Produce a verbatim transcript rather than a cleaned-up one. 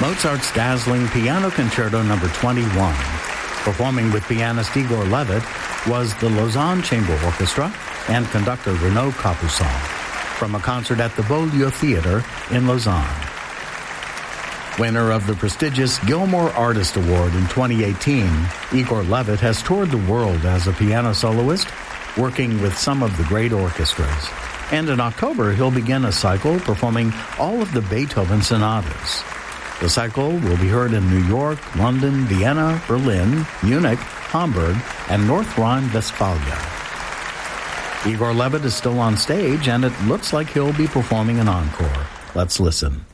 Mozart's dazzling Piano Concerto Number twenty-one. Performing with pianist Igor Levit was the Lausanne Chamber Orchestra and conductor Renaud Capuçon from a concert at the Beaulieu Theatre in Lausanne. Winner of the prestigious Gilmore Artist Award in twenty eighteen, Igor Levit has toured the world as a piano soloist, working with some of the great orchestras. And in October, he'll begin a cycle performing all of the Beethoven sonatas. The cycle will be heard in New York, London, Vienna, Berlin, Munich, Hamburg, and North Rhine-Westphalia. Igor Levit is still on stage, and it looks like he'll be performing an encore. Let's listen.